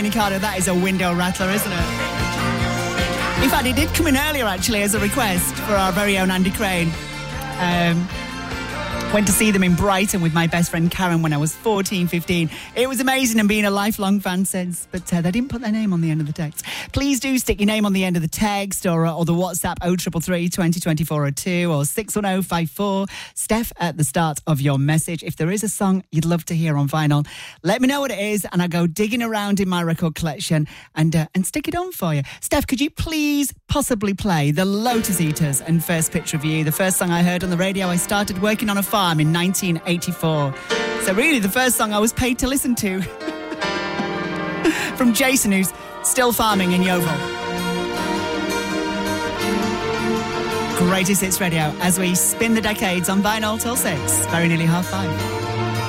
Incommunicado. That is a window rattler, isn't it? In fact, it did come in earlier, actually, as a request for our very own Andy Crane. Went to see them in Brighton with my best friend Karen when I was 14, 15. It was amazing and been a lifelong fan since, but they didn't put their name on the end of the text. Please do stick your name on the end of the text or the WhatsApp 0333 20 2402 or 61054. Steph at the start of your message. If there is a song you'd love to hear on vinyl, let me know what it is and I'll go digging around in my record collection and stick it on for you. Steph, could you please possibly play the Lotus Eaters and First Picture of You? The first song I heard on the radio, I started working on a farm in 1984. So really the first song I was paid to listen to. From Jason, who's still farming in Yeovil. Greatest Hits Radio as we spin the decades on vinyl till 6. Very nearly 5:30.